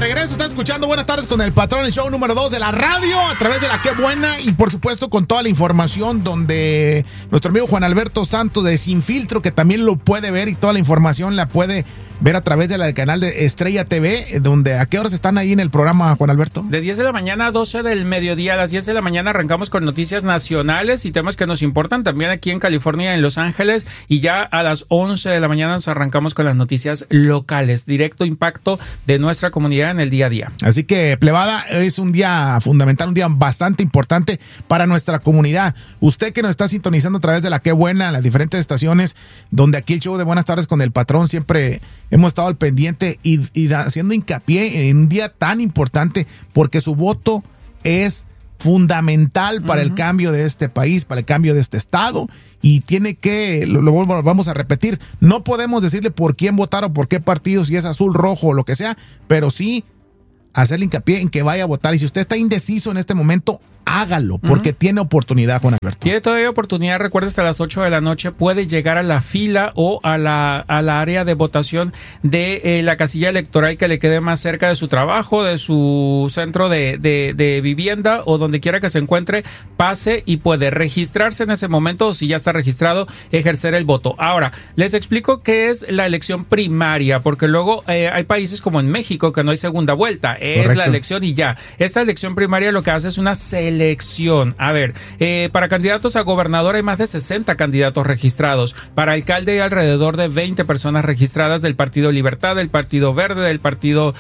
regreso, están escuchando Buenas Tardes con el Patrón, el show número 2 de la radio, a través de la Qué Buena, y por supuesto con toda la información, donde nuestro amigo Juan Alberto Santos de Sin Filtro, que también lo puede ver, y toda la información la puede ver a través del canal de Estrella TV, donde ¿a qué horas están ahí en el programa, Juan Alberto? De 10 de la mañana a 12 del mediodía. A las 10 de la mañana arrancamos con noticias nacionales y temas que nos importan también aquí en California, en Los Ángeles, y ya a las 11 de la mañana nos arrancamos con las noticias locales, directo impacto de nuestra comunidad en el día a día. Así que, plebada, es un día fundamental, un día bastante importante para nuestra comunidad. Usted que nos está sintonizando a través de la Qué Buena, las diferentes estaciones, donde aquí el show de Buenas Tardes con el Patrón siempre hemos estado al pendiente y haciendo hincapié en un día tan importante, porque su voto es fundamental para el cambio de este país, para el cambio de este estado, y tiene que, lo vamos a repetir, no podemos decirle por quién votar o por qué partido, si es azul, rojo o lo que sea, pero sí hacerle hincapié en que vaya a votar. Y si usted está indeciso en este momento, hágalo, porque tiene oportunidad, Juan Alberto. Tiene todavía oportunidad, recuerda, hasta las 8 de la noche puede llegar a la fila o a la área de votación de la casilla electoral que le quede más cerca de su trabajo, de su centro de vivienda o donde quiera que se encuentre. Pase y puede registrarse en ese momento, o si ya está registrado, ejercer el voto. Ahora, les explico qué es la elección primaria, porque luego hay países como en México que no hay segunda vuelta, es correcto, la elección y ya. Esta elección primaria lo que hace es una selección. A ver, para candidatos a gobernador hay más de 60 candidatos registrados. Para alcalde hay alrededor de 20 personas registradas del Partido Libertad, del Partido Verde, del Partido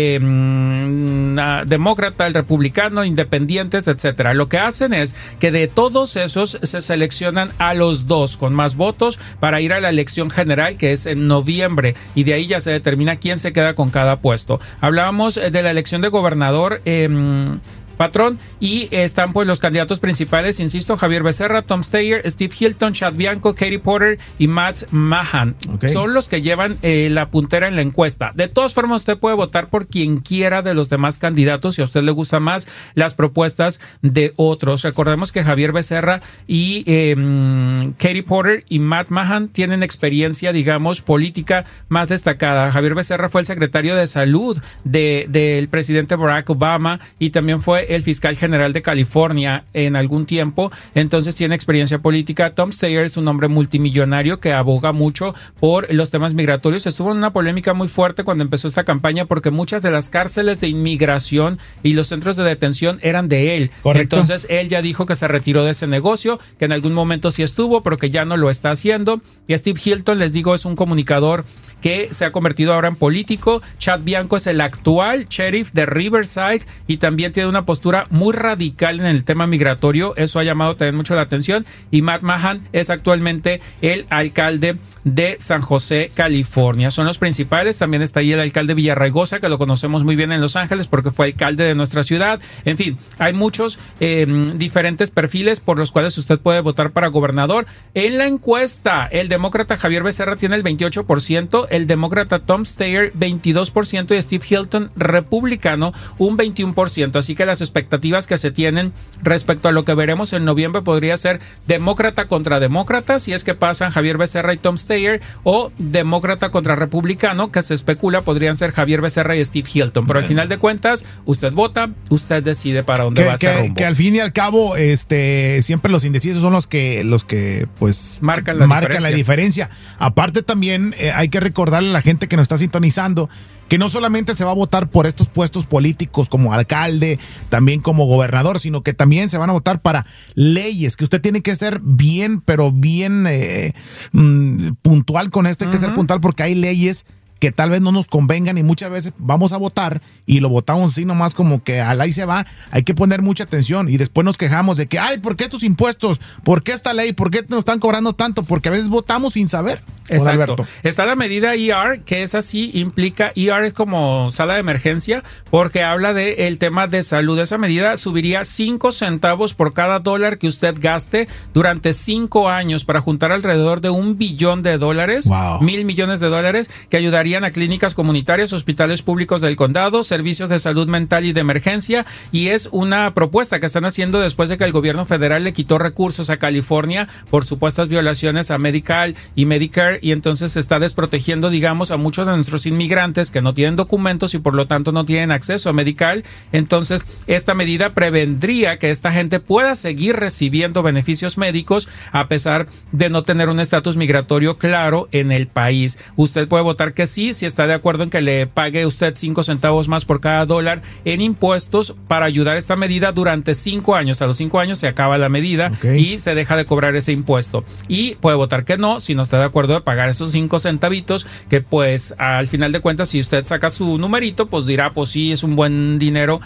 Demócrata, el Republicano, independientes, etcétera. Lo que hacen es que de todos esos se seleccionan a los dos con más votos para ir a la elección general, que es en noviembre, y de ahí ya se determina quién se queda con cada puesto. Hablábamos de la elección de gobernador, Patrón, y están pues los candidatos principales, insisto, Javier Becerra, Tom Steyer, Steve Hilton, Chad Bianco, Katie Porter y Matt Mahan. Okay. Son los que llevan la puntera en la encuesta. De todas formas, usted puede votar por quien quiera de los demás candidatos si a usted le gustan más las propuestas de otros. Recordemos que Javier Becerra y Katie Porter y Matt Mahan tienen experiencia, digamos, política más destacada. Javier Becerra fue el secretario de salud del presidente Barack Obama y también fue el fiscal general de California en algún tiempo, entonces tiene experiencia política. Tom Steyer es un hombre multimillonario que aboga mucho por los temas migratorios. Estuvo en una polémica muy fuerte cuando empezó esta campaña porque muchas de las cárceles de inmigración y los centros de detención eran de él. Correcto. Entonces él ya dijo que se retiró de ese negocio, que en algún momento sí estuvo, pero que ya no lo está haciendo. Y Steve Hilton, les digo, es un comunicador que se ha convertido ahora en político. Chad Bianco es el actual sheriff de Riverside y también tiene una postura muy radical en el tema migratorio. Eso ha llamado también mucho la atención. Y Matt Mahan es actualmente el alcalde de San José, California. Son los principales. También está ahí el alcalde Villarraigosa, que lo conocemos muy bien en Los Ángeles porque fue alcalde de nuestra ciudad. En fin, hay muchos diferentes perfiles por los cuales usted puede votar para gobernador. En la encuesta, el demócrata Javier Becerra tiene el 28%, el demócrata Tom Steyer 22% y Steve Hilton, republicano, un 21%. Así que las expectativas que se tienen respecto a lo que veremos en noviembre podría ser demócrata contra demócrata, si es que pasan Javier Becerra y Tom Steyer, o demócrata contra republicano, que se especula podrían ser Javier Becerra y Steve Hilton. Pero al final de cuentas, usted vota, usted decide para dónde va este rumbo. Que al fin y al cabo, siempre los indecisos son los que pues marcan la diferencia. Aparte también hay que recordarle a la gente que nos está sintonizando que no solamente se va a votar por estos puestos políticos como alcalde, también como gobernador, sino que también se van a votar para leyes, que usted tiene que ser bien, pero bien puntual con esto. Hay que ser puntual porque hay leyes que tal vez no nos convengan y muchas veces vamos a votar y lo votamos así nomás como que al ahí se va. Hay que poner mucha atención y después nos quejamos de que, ay, ¿por qué estos impuestos? ¿Por qué esta ley? ¿Por qué nos están cobrando tanto? Porque a veces votamos sin saber. Exacto. Está la medida ER, que es así, implica, ER es como sala de emergencia, porque habla del tema de salud. Esa medida subiría 5 centavos por cada dólar que usted gaste durante 5 años para juntar alrededor de $1 billón, wow, $1,000 millones, que ayudaría afectarían a clínicas comunitarias, hospitales públicos del condado, servicios de salud mental y de emergencia, y es una propuesta que están haciendo después de que el gobierno federal le quitó recursos a California por supuestas violaciones a Medical y Medicare, y entonces se está desprotegiendo, digamos, a muchos de nuestros inmigrantes que no tienen documentos y por lo tanto no tienen acceso a Medical. Entonces, esta medida prevendría que esta gente pueda seguir recibiendo beneficios médicos a pesar de no tener un estatus migratorio claro en el país. Usted puede votar que sí, si está de acuerdo en que le pague usted 5 centavos más por cada dólar en impuestos para ayudar a esta medida durante 5 años. A los 5 años se acaba la medida y se deja de cobrar ese impuesto. Y puede votar que no, si no está de acuerdo de pagar esos 5 centavitos, que pues al final de cuentas, si usted saca su numerito, pues dirá, pues sí, es un buen dinero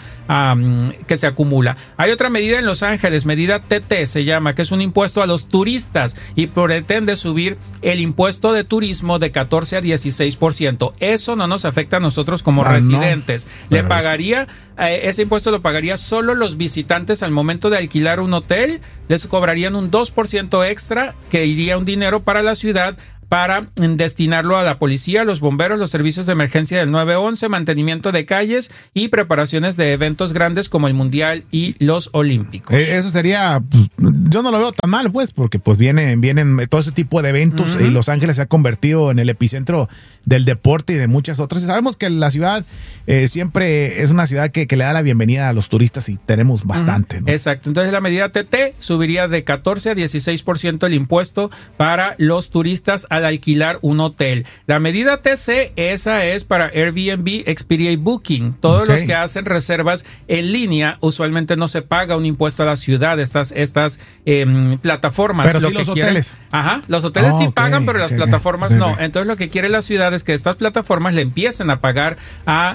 que se acumula. Hay otra medida en Los Ángeles, medida TT se llama, que es un impuesto a los turistas y pretende subir el impuesto de turismo de 14 a 16%. Eso no nos afecta a nosotros como residentes. No. Le pagaría, ese impuesto lo pagaría solo los visitantes al momento de alquilar un hotel. Les cobrarían un 2% extra que iría un dinero para la ciudad para destinarlo a la policía, los bomberos, los servicios de emergencia del 911, mantenimiento de calles y preparaciones de eventos grandes como el Mundial y los Olímpicos. Eso sería, yo no lo veo tan mal, pues, porque pues vienen todo ese tipo de eventos y Los Ángeles se ha convertido en el epicentro del deporte y de muchas otras. Y sabemos que la ciudad siempre es una ciudad que le da la bienvenida a los turistas y tenemos bastante, ¿no? Exacto. Entonces la medida TT subiría de 14 a 16% el impuesto para los turistas al alquilar un hotel. La medida TC, esa es para Airbnb, Expedia y Booking. Todos los que hacen reservas en línea, usualmente no se paga un impuesto a la ciudad, estas plataformas. Pero sí los hoteles. Ajá, los hoteles sí pagan, pero las plataformas no. Entonces lo que quiere la ciudad es que estas plataformas le empiecen a pagar a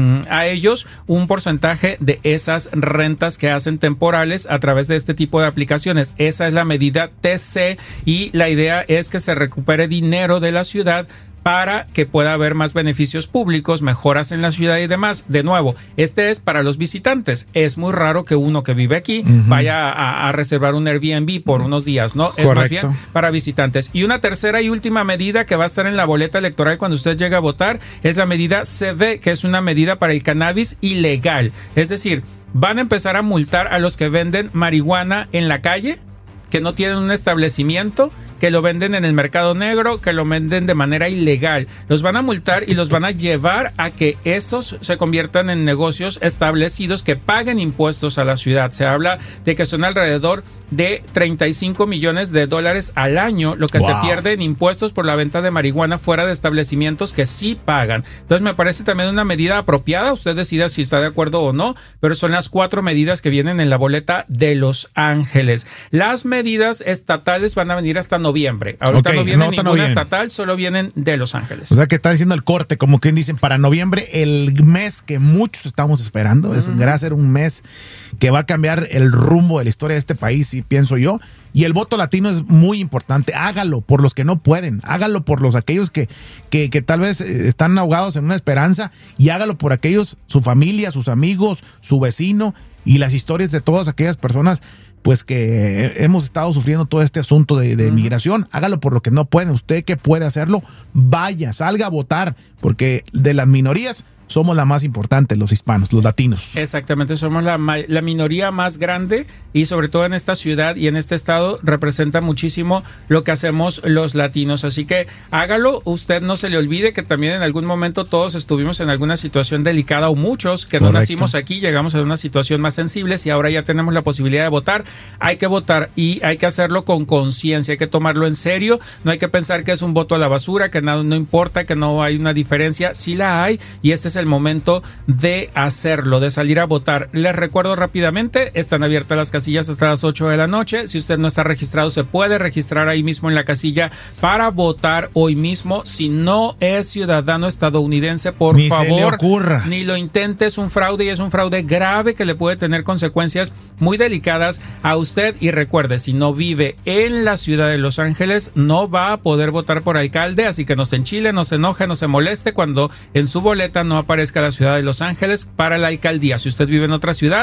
ellos un porcentaje de esas rentas que hacen temporales a través de este tipo de aplicaciones. Esa es la medida TC y la idea es que se recupere dinero de la ciudad para que pueda haber más beneficios públicos, mejoras en la ciudad y demás. De nuevo, este es para los visitantes. Es muy raro que uno que vive aquí vaya a reservar un Airbnb por unos días, ¿no? Es más bien para visitantes. Y una tercera y última medida que va a estar en la boleta electoral cuando usted llegue a votar es la medida CV, que es una medida para el cannabis ilegal. Es decir, van a empezar a multar a los que venden marihuana en la calle, que no tienen un establecimiento, que lo venden en el mercado negro, que lo venden de manera ilegal. Los van a multar y los van a llevar a que esos se conviertan en negocios establecidos que paguen impuestos a la ciudad. Se habla de que son alrededor de $35 millones al año lo que se pierde en impuestos por la venta de marihuana fuera de establecimientos que sí pagan. Entonces me parece también una medida apropiada. Usted decida si está de acuerdo o no, pero son las 4 medidas que vienen en la boleta de Los Ángeles. Las medidas estatales van a venir hasta noviembre. Ahorita no viene ninguna estatal, solo vienen de Los Ángeles. O sea que está diciendo el corte, como quien dicen, para noviembre, el mes que muchos estamos esperando. Va a ser un mes que va a cambiar el rumbo de la historia de este país, y pienso yo. Y el voto latino es muy importante. Hágalo por los que no pueden. Hágalo por aquellos que tal vez están ahogados en una esperanza. Y hágalo por aquellos, su familia, sus amigos, su vecino y las historias de todas aquellas personas pues que hemos estado sufriendo todo este asunto de migración. Hágalo por lo que no pueden. Usted que puede hacerlo, vaya, salga a votar, porque de las minorías somos la más importante, los hispanos, los latinos. Exactamente, somos la minoría más grande y sobre todo en esta ciudad y en este estado representa muchísimo lo que hacemos los latinos. Así que hágalo, usted no se le olvide que también en algún momento todos estuvimos en alguna situación delicada, o muchos que no nacimos aquí, llegamos a una situación más sensible y ahora ya tenemos la posibilidad de votar. Hay que votar y hay que hacerlo con conciencia, hay que tomarlo en serio, no hay que pensar que es un voto a la basura, que no importa, que no hay una diferencia. Sí la hay, y este es el momento de hacerlo, de salir a votar. Les recuerdo rápidamente, están abiertas las casillas hasta las 8 de la noche. Si usted no está registrado, se puede registrar ahí mismo en la casilla para votar hoy mismo. Si no es ciudadano estadounidense, por favor, ni lo intente. Es un fraude, y es un fraude grave que le puede tener consecuencias muy delicadas a usted. Y recuerde, si no vive en la ciudad de Los Ángeles, no va a poder votar por alcalde, así que no se enchile, no se enoje, no se moleste cuando en su boleta no aparezca la ciudad de Los Ángeles para la alcaldía. Si usted vive en otra ciudad,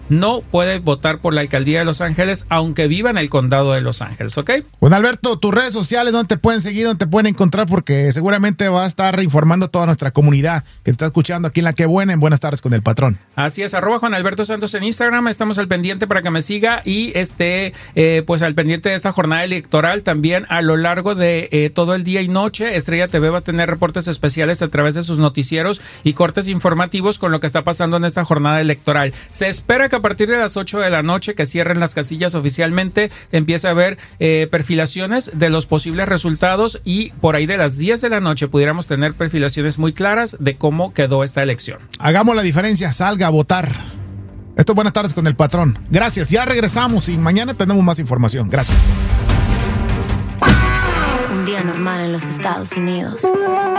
no puede votar por la alcaldía de Los Ángeles, aunque viva en el condado de Los Ángeles, ¿ok? Bueno, Alberto, tus redes sociales, ¿dónde te pueden seguir, dónde te pueden encontrar? Porque seguramente va a estar informando a toda nuestra comunidad que te está escuchando aquí en La Que Buena, en Buenas Tardes con el Patrón. Así es, @Juan Alberto Santos en Instagram. Estamos al pendiente para que me siga y esté pues al pendiente de esta jornada electoral. También a lo largo de todo el día y noche, Estrella TV va a tener reportes especiales a través de sus noticieros y cortes informativos con lo que está pasando en esta jornada electoral. Se espera que a partir de las 8 de la noche, que cierren las casillas oficialmente, empiece a haber perfilaciones de los posibles resultados y por ahí de las 10 de la noche pudiéramos tener perfilaciones muy claras de cómo quedó esta elección. Hagamos la diferencia, salga a votar. Esto es Buenas Tardes con el Patrón. Gracias, ya regresamos y mañana tenemos más información. Gracias. Un día normal en los Estados Unidos.